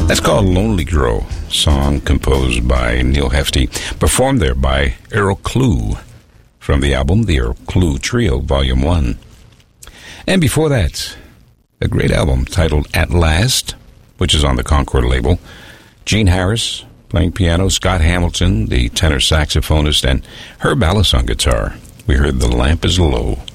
That's called Lonely Girl, song composed by Neil Hefti, performed there by Errol Klugh from the album The Errol Klugh Trio, Volume 1. And before that, a great album titled At Last, which is on the Concord label. Gene Harris playing piano, Scott Hamilton, the tenor saxophonist, and Herb Ellis on guitar. We heard The Lamp is Low.